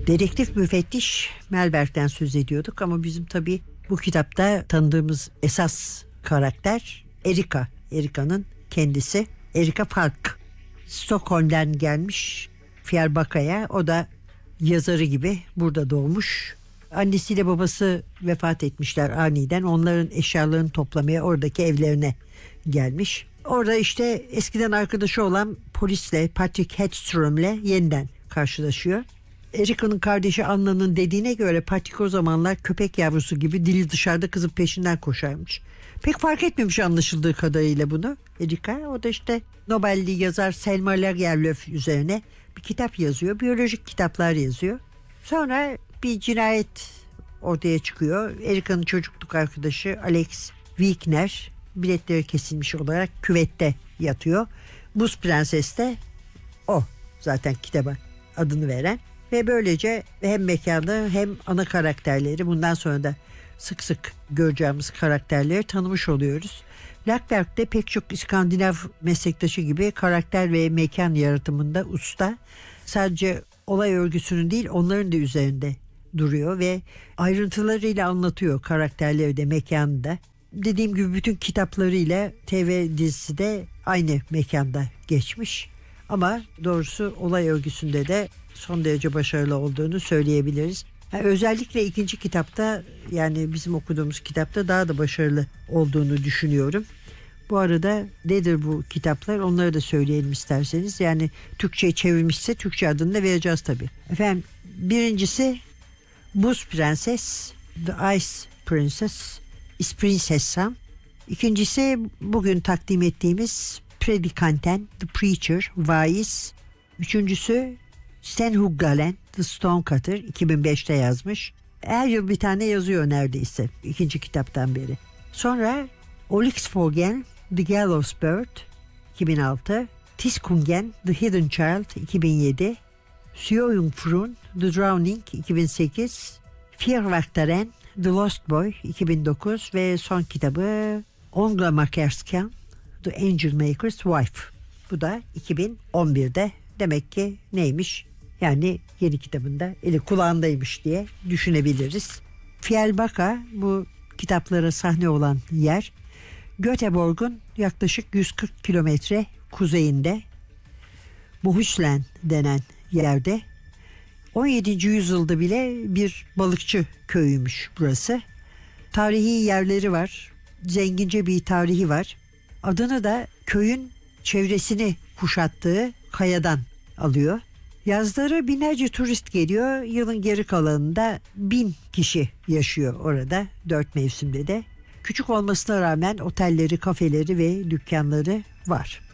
Dedektif müfettiş Melbert'ten söz ediyorduk ama bizim tabii bu kitapta tanıdığımız esas karakter Erika. Erika'nın kendisi Erika Falk. Stockholm'den gelmiş Fjällbacka'ya, o da yazarı gibi burada doğmuş. Annesiyle babası vefat etmişler aniden. Onların eşyalarını toplamaya oradaki evlerine gelmiş. Orada işte eskiden arkadaşı olan polisle, Patrick Hedström'le yeniden karşılaşıyor. Erika'nın kardeşi Anna'nın dediğine göre Patrick o zamanlar köpek yavrusu gibi dili dışarıda kızın peşinden koşarmış. Pek fark etmemiş anlaşıldığı kadarıyla bunu Erika. O da işte Nobel'li yazar Selma Lagerlöf üzerine bir kitap yazıyor. Biyolojik kitaplar yazıyor. Sonra bir cinayet ortaya çıkıyor. Erika'nın çocukluk arkadaşı Alex Wigner biletleri kesilmiş olarak küvette yatıyor. Buz Prenses de o zaten kitaba adını veren ve böylece hem mekanı hem ana karakterleri, bundan sonra da sık sık göreceğimiz karakterleri tanımış oluyoruz. Lagerlöf de pek çok İskandinav meslektaşı gibi karakter ve mekan yaratımında usta. Sadece olay örgüsünün değil, onların da üzerinde duruyor ve ayrıntılarıyla anlatıyor karakterleri de, mekanı da. Dediğim gibi bütün kitaplarıyla TV dizisi de aynı mekanda geçmiş. Ama doğrusu olay örgüsünde de son derece başarılı olduğunu söyleyebiliriz. Özellikle ikinci kitapta, yani bizim okuduğumuz kitapta daha da başarılı olduğunu düşünüyorum. Bu arada nedir bu kitaplar, onları da söyleyelim isterseniz. Yani Türkçe'ye çevirmişse Türkçe adını da vereceğiz tabii. Efendim, birincisi Buz Prenses, The Ice Princess, Is Princessa. İkincisi bugün takdim ettiğimiz Predikanten, The Preacher, Vaiz. Üçüncüsü Sten Huggalen, The Stonecutter, 2005'te yazmış. Her yıl bir tane yazıyor neredeyse ikinci kitaptan beri. Sonra Olyxfogen, The Gallows Bird, 2006. Tiskungen, The Hidden Child, 2007. Sjöjungfrun, The Drowning, 2008. Fjärvaktaren, The Lost Boy, 2009 ve son kitabı Ongla Makerskan, The Angel Maker's Wife. Bu da 2011'de. Demek ki neymiş? Yani yeni kitabında eli kulağındaymış diye düşünebiliriz. Fjällbacka bu kitaplara sahne olan yer. Göteborg'un yaklaşık 140 kilometre kuzeyinde Bohuslän denen yerde. 17. yüzyılda bile bir balıkçı köyüymüş burası. Tarihi yerleri var. Zengince bir tarihi var. Adını da köyün çevresini kuşattığı kayadan alıyor. Yazları binlerce turist geliyor. Yılın geri kalanında 1000 kişi yaşıyor orada 4 mevsimde de. Küçük olmasına rağmen otelleri, kafeleri ve dükkanları var.